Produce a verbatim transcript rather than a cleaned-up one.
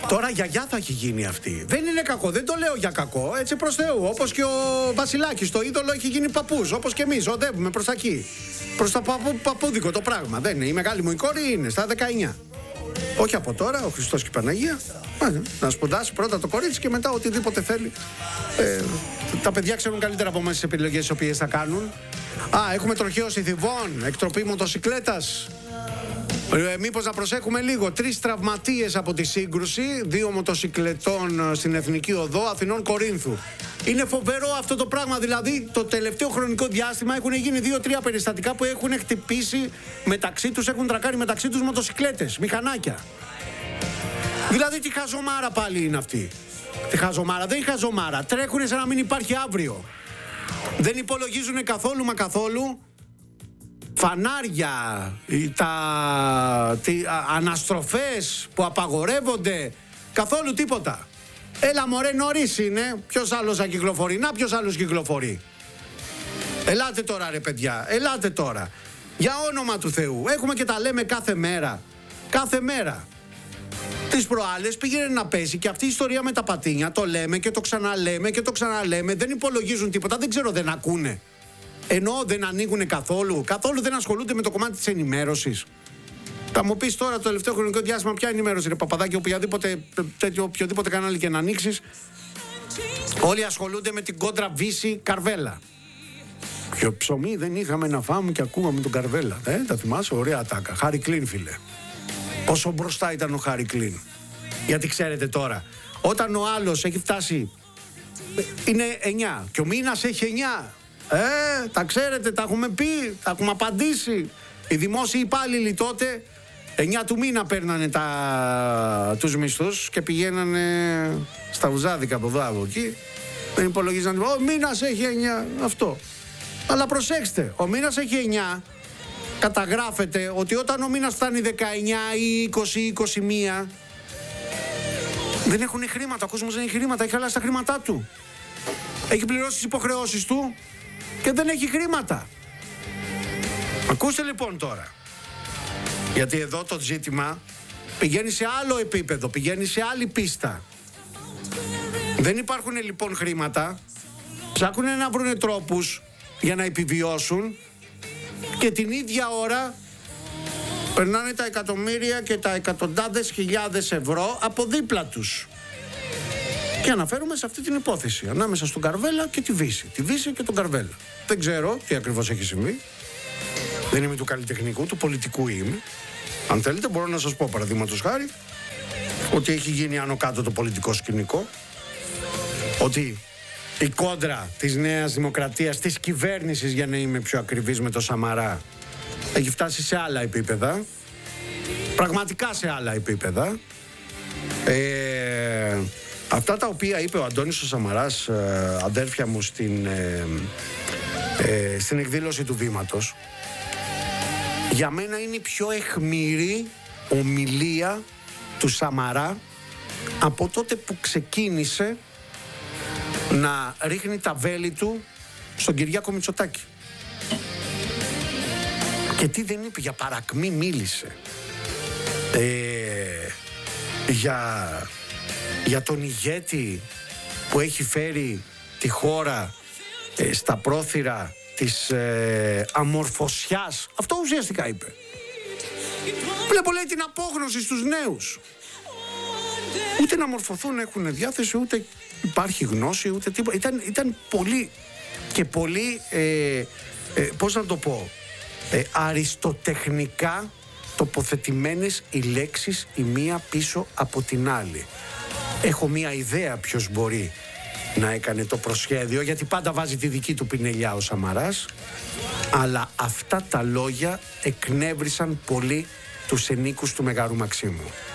Τώρα γιαγιά θα έχει γίνει αυτή. Δεν είναι κακό, δεν το λέω για κακό. Έτσι προς Θεού. Όπως και ο Βασιλάκης, το είδωλο έχει γίνει παππούς. Όπως και εμείς, οδεύουμε προς τα εκεί. Προς τα παππού, παππούδικο το πράγμα. Δεν είναι. Η μεγάλη μου η κόρη είναι στα δεκαεννιά. Όχι από τώρα, ο Χριστός και η Παναγία. Να σπουδάσει πρώτα το κορίτσι και μετά οτιδήποτε θέλει. Ε, τα παιδιά ξέρουν καλύτερα από εμάς τις επιλογές τις οποίες θα κάνουν. Α, έχουμε τροχαίο Ιθιβών, εκτροπή μοτοσικλέτας. Ε, μήπως να προσέχουμε λίγο. Τρεις τραυματίες από τη σύγκρουση. Δύο μοτοσικλετών στην Εθνική Οδό Αθηνών Κορίνθου. Είναι φοβερό αυτό το πράγμα. Δηλαδή, το τελευταίο χρονικό διάστημα έχουν γίνει δύο-τρία περιστατικά που έχουν χτυπήσει μεταξύ τους, έχουν τρακάρει μεταξύ τους μοτοσικλέτες, μηχανάκια. Δηλαδή, τι χαζομάρα πάλι είναι αυτή. Τι χαζομάρα, δεν είναι χαζομάρα. Τρέχουνε σαν να μην υπάρχει αύριο. Δεν υπολογίζουν καθόλου μα καθόλου φανάρια, τα τι, α, αναστροφές που απαγορεύονται, καθόλου τίποτα. Έλα μωρέ, νωρίς είναι, ποιος άλλος θα κυκλοφορεί, να ποιος άλλος κυκλοφορεί. Ελάτε τώρα ρε παιδιά, ελάτε τώρα. Για όνομα του Θεού, έχουμε και τα λέμε κάθε μέρα, κάθε μέρα. Τις προάλλες πήγαινε να πέσει και αυτή η ιστορία με τα πατίνια, το λέμε και το ξαναλέμε και το ξαναλέμε, δεν υπολογίζουν τίποτα, δεν ξέρω, δεν ακούνε. Ενώ δεν ανοίγουν καθόλου, καθόλου δεν ασχολούνται με το κομμάτι της ενημέρωσης. Θα μου πεις τώρα το τελευταίο χρονικό διάστημα ποια ενημέρωση, ρε Παπαδάκη, οποιαδήποτε, τέτοιο, οποιοδήποτε κανάλι και να ανοίξεις, όλοι ασχολούνται με την κόντρα Βύση Καρβέλα. Πιο ψωμί δεν είχαμε να φάμε και ακούγαμε τον Καρβέλα. Ε, τα θυμάσαι, ωραία ατάκα. Χάρη Κλίν, φίλε. Πόσο μπροστά ήταν ο Χάρη Κλίν. Γιατί ξέρετε τώρα, όταν ο άλλος έχει φτάσει, είναι εννιά και ο μήνας έχει εννιά. Ε, τα ξέρετε, τα έχουμε πει, τα έχουμε απαντήσει. Οι δημόσιοι υπάλληλοι τότε εννιά του μήνα παίρνανε τα, τους μισθούς και πηγαίνανε στα βουζάδικα από εδώ από εκεί. Δεν υπολογίζαν, ο μήνας έχει εννιά, αυτό. Αλλά προσέξτε, ο μήνας έχει εννιά, καταγράφεται ότι όταν ο μήνας φτάνει δεκαεννιά ή είκοσι ή είκοσι ένα, δεν έχουν χρήματα, ο κόσμος δεν έχει χρήματα, έχει χαλάσει τα χρήματά του. Έχει πληρώσει τις υποχρεώσεις του και δεν έχει χρήματα. Ακούστε λοιπόν τώρα. Γιατί εδώ το ζήτημα πηγαίνει σε άλλο επίπεδο, πηγαίνει σε άλλη πίστα. Δεν υπάρχουν λοιπόν χρήματα, ψάχνουν να βρουν τρόπους για να επιβιώσουν και την ίδια ώρα περνάνε τα εκατομμύρια και τα εκατοντάδες χιλιάδες ευρώ από δίπλα τους. Και αναφέρομαι σε αυτή την υπόθεση ανάμεσα στον Καρβέλα και τη Βύση. Τη Βύση και τον Καρβέλα. Δεν ξέρω τι ακριβώς έχει συμβεί. Δεν είμαι του καλλιτεχνικού, του πολιτικού είμαι. Αν θέλετε μπορώ να σας πω παραδείγματος χάρη ότι έχει γίνει άνω κάτω το πολιτικό σκηνικό. Ότι η κόντρα της Νέας Δημοκρατίας, της κυβέρνησης για να είμαι πιο ακριβής με το Σαμαρά, έχει φτάσει σε άλλα επίπεδα. Πραγματικά σε άλλα επίπεδα. Ε, αυτά τα οποία είπε ο Αντώνης ο Σαμαράς, ε, αδέρφια μου, στην, ε, ε, στην εκδήλωση του Βήματος, για μένα είναι η πιο αιχμηρή ομιλία του Σαμαρά από τότε που ξεκίνησε να ρίχνει τα βέλη του στον Κυριάκο Μητσοτάκη. Και τι δεν είπε, για παρακμή μίλησε. Ε, για, για τον ηγέτη που έχει φέρει τη χώρα ε, στα πρόθυρα της ε, αμορφωσιάς. Αυτό ουσιαστικά είπε. Βλέπω, λέει, την απόγνωση στους νέους. Ούτε να μορφωθούν έχουν διάθεση, ούτε υπάρχει γνώση, ούτε τίποτα. Ήταν, ήταν πολύ και πολύ, ε, ε, πώς να το πω, ε, αριστοτεχνικά τοποθετημένες οι λέξεις η μία πίσω από την άλλη. Έχω μία ιδέα ποιος μπορεί να έκανε το προσχέδιο, γιατί πάντα βάζει τη δική του πινελιά ο Σαμαράς, αλλά αυτά τα λόγια εκνεύρισαν πολύ τους ενίκους του Μεγάρου Μαξίμου.